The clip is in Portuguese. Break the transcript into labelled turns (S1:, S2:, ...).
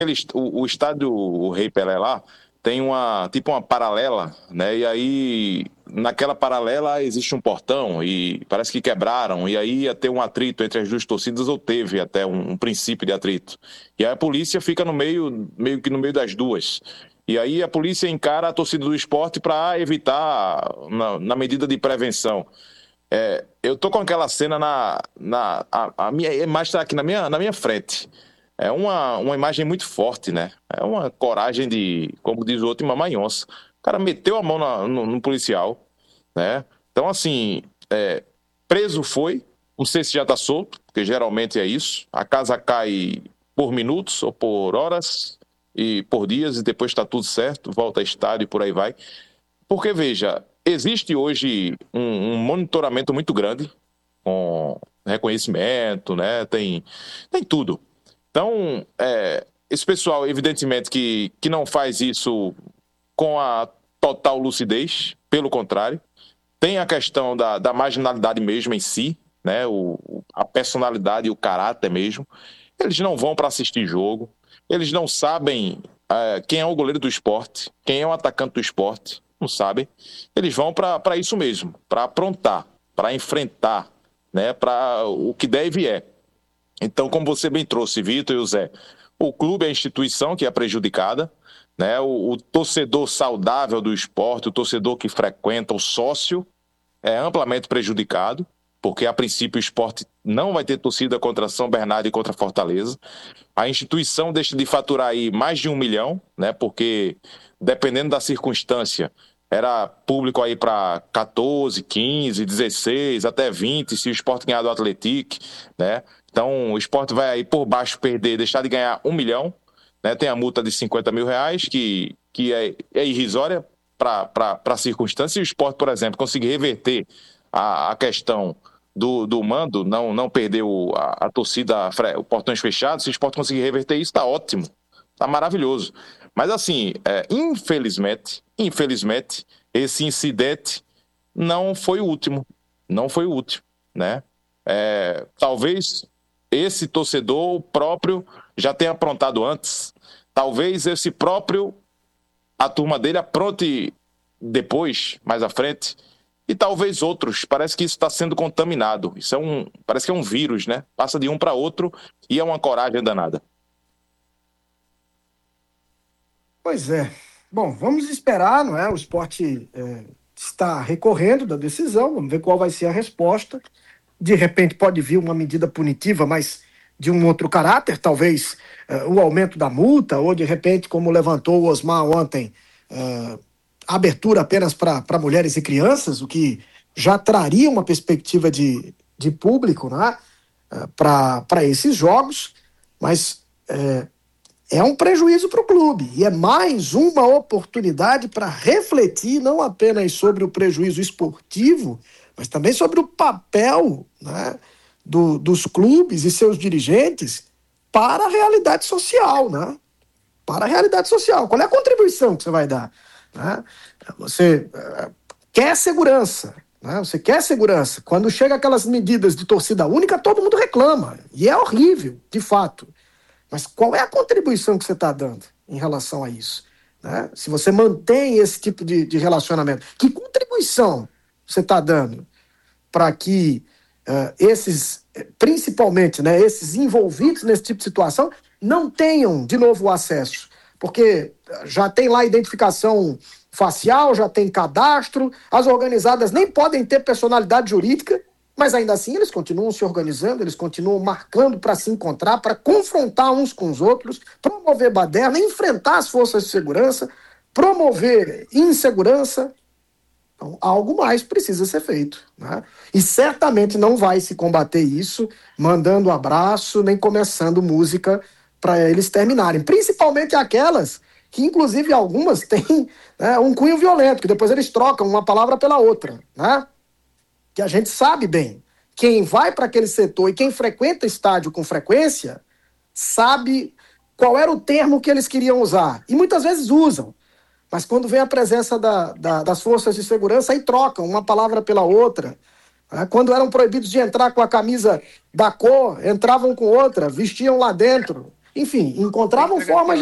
S1: o estádio o Rei Pelé lá tem uma paralela, né? E aí naquela paralela existe um portão e parece que quebraram e aí ia ter um atrito entre as duas torcidas ou teve até um princípio de atrito. E aí a polícia fica no meio que no meio das duas. E aí a polícia encara a torcida do Sport para evitar na medida de prevenção. Eu tô com aquela cena a minha imagem está aqui na minha frente. É uma imagem muito forte, né? É uma coragem de, como diz o outro, mamãe onça. O cara meteu a mão no policial, né? Então, assim, preso foi, não sei se já tá solto, porque geralmente é isso. A casa cai por minutos ou por horas e por dias e depois está tudo certo, volta a estádio e por aí vai. Porque, veja, existe hoje um monitoramento muito grande com reconhecimento, né? Tem tudo. Então, esse pessoal, evidentemente, que não faz isso com a total lucidez, pelo contrário, tem a questão da marginalidade mesmo em si, né? A personalidade e o caráter mesmo. Eles não vão para assistir jogo, eles não sabem quem é o goleiro do esporte, quem é o atacante do esporte, não sabem. Eles vão para isso mesmo, para aprontar, para enfrentar, né? Para o que der e vier. Então, como você bem trouxe, Vitor e o Zé, o clube é a instituição que é prejudicada, né? O torcedor saudável do esporte, o torcedor que frequenta, o sócio, é amplamente prejudicado, porque a princípio o esporte não vai ter torcida contra São Bernardo e contra Fortaleza. A instituição deixa de faturar aí mais de 1 milhão, né? Porque dependendo da circunstância, era público aí para 14, 15, 16, até 20, se o esporte ganhar do Atlético, né? Então o esporte vai aí por baixo perder, deixar de ganhar 1 milhão, né? Tem a multa de R$ 50 mil, que é irrisória para a circunstância. E o esporte, por exemplo, conseguir reverter a questão do mando, não perder a torcida, o portões fechados, se o esporte conseguir reverter isso, está ótimo, está maravilhoso. Mas assim, infelizmente, esse incidente não foi o último, não foi o último, né? Talvez esse torcedor próprio já tenha aprontado antes, talvez a turma dele apronte depois, mais à frente, e talvez outros. Parece que isso está sendo contaminado. Parece que é um vírus, né? Passa de um para outro e é uma coragem danada.
S2: Pois é. Bom, vamos esperar, não é? O Sport está recorrendo da decisão, vamos ver qual vai ser a resposta. De repente pode vir uma medida punitiva, mas de um outro caráter, talvez o aumento da multa, ou de repente, como levantou o Osmar ontem, abertura apenas para mulheres e crianças, o que já traria uma perspectiva de público, né, para esses jogos, mas é um prejuízo para o clube e é mais uma oportunidade para refletir não apenas sobre o prejuízo esportivo, mas também sobre o papel, né, dos clubes e seus dirigentes para a realidade social, né? Para a realidade social. Qual é a contribuição que você vai dar? Né? Você quer segurança, né? Você quer segurança. Quando chega aquelas medidas de torcida única, todo mundo reclama. E é horrível, de fato. Mas qual é a contribuição que você está dando em relação a isso? Né? Se você mantém esse tipo de relacionamento, que contribuição você está dando para que principalmente, né, esses envolvidos nesse tipo de situação, não tenham de novo o acesso? Porque já tem lá identificação facial, já tem cadastro, as organizadas nem podem ter personalidade jurídica, mas ainda assim eles continuam se organizando, eles continuam marcando para se encontrar, para confrontar uns com os outros, promover baderna, enfrentar as forças de segurança, promover insegurança. Então, algo mais precisa ser feito, né? E certamente não vai se combater isso mandando abraço, nem começando música para eles terminarem. Principalmente aquelas que, inclusive, algumas têm, né, um cunho violento, que depois eles trocam uma palavra pela outra, né? Que a gente sabe bem. Quem vai para aquele setor e quem frequenta estádio com frequência sabe qual era o termo que eles queriam usar. E muitas vezes usam. Mas quando vem a presença das forças de segurança, aí trocam uma palavra pela outra. Quando eram proibidos de entrar com a camisa da cor, entravam com outra, vestiam lá dentro. enfim, encontravam formas